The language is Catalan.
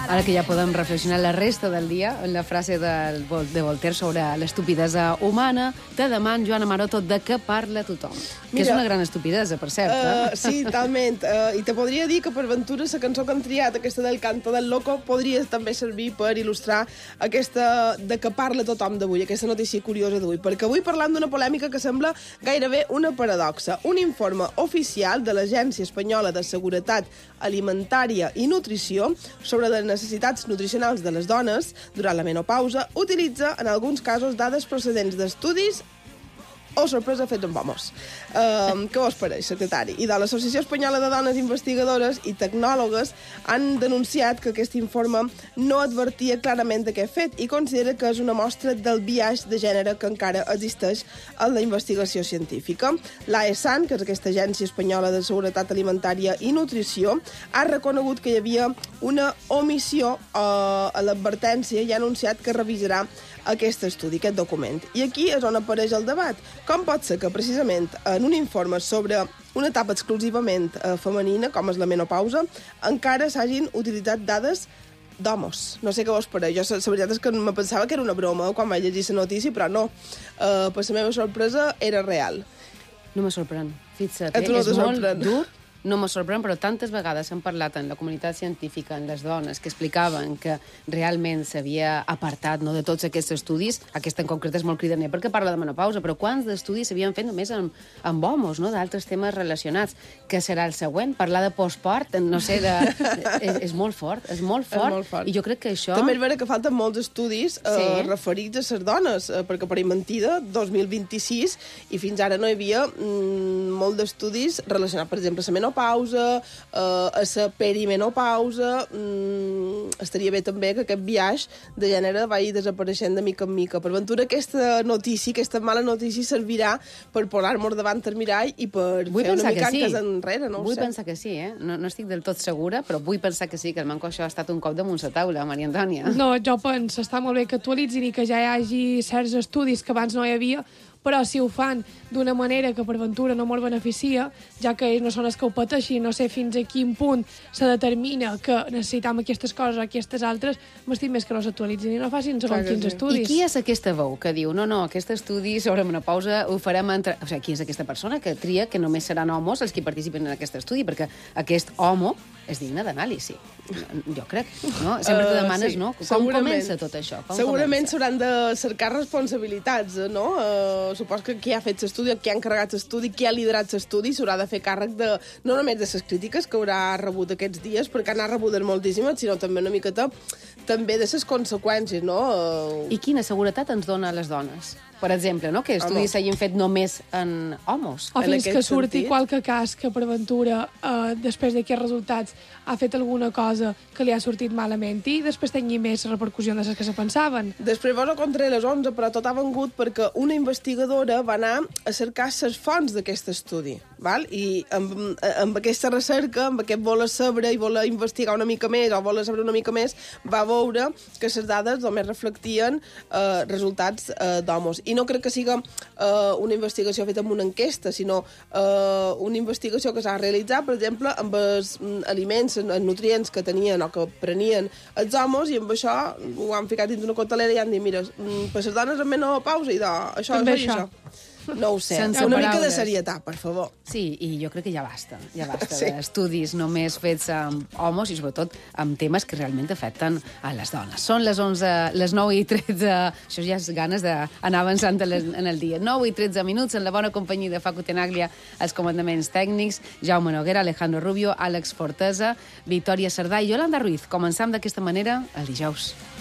Ara que ja podem reflexionar la resta del dia en la frase de Voltaire sobre l'estupidesa humana, te deman, Joan Maroto, de què parla tothom. Que és una gran estupidesa, per cert. Sí, talment. I te podria dir que per ventura la cançó que han triat, aquesta del Canto del Loco, podria també servir per il·lustrar aquesta de què parla tothom d'avui, aquesta notícia curiosa d'avui. Perquè avui parlam d'una polèmica que sembla gairebé una paradoxa. Un informe oficial de l'Agència Espanyola de Seguretat Alimentària i Nutrició sobre les necessitats nutricionals de les dones durant la menopausa utilitza, en alguns casos, dades procedents d'estudis sorpresa, fets amb homes. Què vos pareix, secretari? I de l'Associació Espanyola de Dones Investigadores i Tecnòlogues han denunciat que aquest informe no advertia clarament d'aquest fet i considera que és una mostra del biaix de gènere que encara existeix en la investigació científica. L'AESAN, que és aquesta Agència Espanyola de Seguretat Alimentària i Nutrició, ha reconegut que hi havia una omissió a l'advertència i ha anunciat que revisarà aquest estudi, aquest document. I aquí és on apareix el debat. Com pot ser que, precisament, en un informe sobre una etapa exclusivament femenina, com és la menopausa, encara s'hagin utilitzat dades d'homes? No sé què vos pareix. Jo, la veritat és que me pensava que era una broma quan vaig llegir la notícia, però no. Per la meva sorpresa, era real. No me sorprèn. Fixa't, A tu no és te molt sorprèn. dur. No me sorprèn, però tantes vegades hem parlat en la comunitat científica, en les dones, que explicaven que realment s'havia apartat de tots aquests estudis. Aquest en concret és molt cridaner perquè parla de menopausa, però quants d'estudis s'havien fet només amb homes, d'altres temes relacionats? Què serà el següent? Parlar de postpart? No sé, és molt fort, és molt fort. I jo crec que això... També és vera que falten molts estudis referits a les dones, perquè per Inventida, 2026, i fins ara no hi havia molt d'estudis relacionats, per exemple, a la menopausa, a la perimenopausa. Estaria bé també que aquest biaix de gènere vagi desapareixent de mica en mica. Per ventura aquesta notícia, aquesta mala notícia, servirà per posar-nos davant el mirall i per fer una mica cas enrere, no ho sé. Vull pensar que sí, no estic del tot segura, però vull pensar que sí, que el manco això ha estat un cop damunt la taula, Maria Antònia. No, jo penso, està molt bé que actualitzin i que ja hi hagi certs estudis que abans no hi havia, però si ho fan d'una manera que per ventura no molt beneficia, ja que ells no són els que ho pateixin, no sé fins a quin punt se determina que necessitam aquestes coses o aquestes altres, m'estic més que no s'actualitzin i no facin segons quins estudis. I qui és aquesta veu que diu, no, aquest estudi sobre menopausa ho farem entre... O sigui, qui és aquesta persona que tria que només seran homes els que participen en aquest estudi? Perquè aquest home és digne d'anàlisi. Jo crec, no? Sempre te demanes, no? Com comença tot això? Segurament s'hauran de cercar responsabilitats, no? Supos que qui ha fet l'estudi, qui ha encarregat l'estudi, qui ha liderat l'estudi, s'haurà de fer càrrec de, no només de les crítiques que haurà rebut aquests dies, perquè n'ha rebudes moltíssimes, sinó també una miqueta també de les conseqüències, no? I quina seguretat ens dona a les dones? Per exemple, no? Que estudis s'hagin fet només en homes. O fins que surti qualque cas que per ventura, després d'aquests resultats, ha fet alguna cosa que li ha sortit malament i després tingui més repercussió de les que se pensaven. Després vos ho contaré a les 11, però tot ha vengut perquè una investigadora va anar a cercar les fonts d'aquest estudi, val? I amb aquesta recerca, amb aquest voler saber i voler investigar una mica més o voler saber una mica més, va veure que les dades només reflectien resultats d'homes. I no crec que siga una investigació feta amb una enquesta, sinó una investigació que s'ha realitzat, per exemple, amb els aliments, els nutrients que tenien o que prenien els homes, i amb això ho han ficat dins una cotelera i han dit, mira, per les dones en menopausa i això, també això. No ho sé, sense una mica de serietat, per favor. Sí, i jo crec que ja basta d'estudis només fets amb homes i sobretot amb temes que realment afecten a les dones. Són les 11, les 9 i 13, això ja és ganes d'anar avançant en el dia. 9 i 13 minuts en la bona companyia de Facu Tenaglia, els comandaments tècnics, Jaume Noguera, Alejandro Rubio, Àlex Fortesa, Victòria Cerdà i Yolanda Ruiz. Començam d'aquesta manera el dijous.